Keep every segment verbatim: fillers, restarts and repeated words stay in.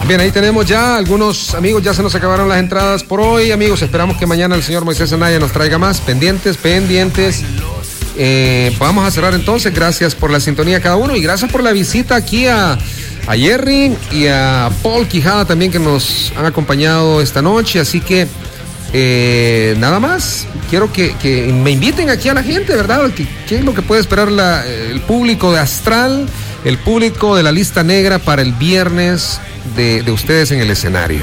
Bien, ahí tenemos ya algunos amigos, ya se nos acabaron las entradas por hoy, amigos. Esperamos que mañana el señor Moisés Anaya nos traiga más. Pendientes, pendientes. Eh, vamos a cerrar entonces. Gracias por la sintonía a cada uno y gracias por la visita aquí a, a Jerry y a Paul Quijada también, que nos han acompañado esta noche. Así que eh, nada más. Quiero que, que me inviten aquí a la gente, ¿verdad? ¿Qué, qué es lo que puede esperar la, el público de Astral, el público de la lista negra para el viernes de, de ustedes en el escenario?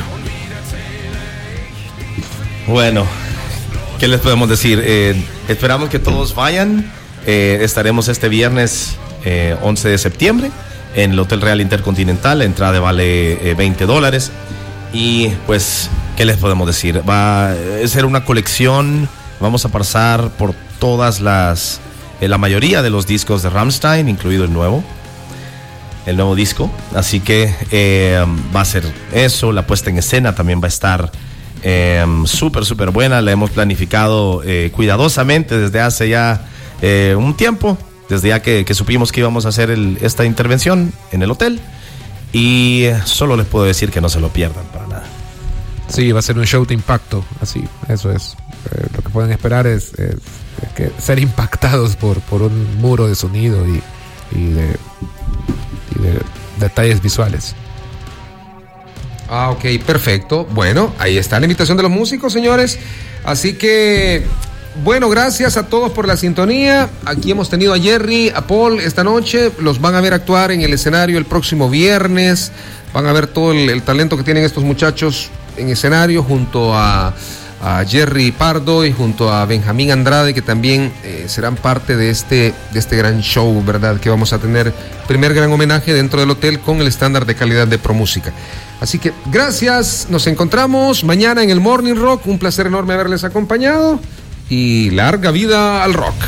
Bueno, ¿qué les podemos decir? Eh, esperamos que todos vayan. Eh, estaremos este viernes eh, once de septiembre en el Hotel Real Intercontinental. La entrada vale eh, veinte dólares. Y pues, ¿qué les podemos decir? Va a ser una colección. Vamos a pasar por todas las, eh, la mayoría de los discos de Rammstein, incluido el nuevo. El nuevo disco, así que eh, va a ser eso. La puesta en escena también va a estar eh, súper, súper buena. La hemos planificado eh, cuidadosamente desde hace ya eh, un tiempo, desde ya que, que supimos que íbamos a hacer el, esta intervención en el hotel. Y solo les puedo decir que no se lo pierdan para nada. Sí, va a ser un show de impacto, así, eso es. Eh, lo que pueden esperar es, es, es que ser impactados por, por un muro de sonido y, y de... de detalles visuales. Ah, ok, perfecto. Bueno, ahí está la invitación de los músicos, señores. Así que, bueno, gracias a todos por la sintonía. Aquí hemos tenido a Jerry, a Paul esta noche. Los van a ver actuar en el escenario el próximo viernes. Van a ver todo el, el talento que tienen estos muchachos en escenario junto a a Jerry Pardo y junto a Benjamín Andrade, que también eh, serán parte de este, de este gran show, ¿verdad? Que vamos a tener primer gran homenaje dentro del hotel con el estándar de calidad de ProMúsica. Así que gracias, nos encontramos mañana en el Morning Rock. Un placer enorme haberles acompañado y larga vida al rock.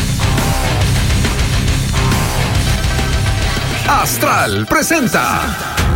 Astral presenta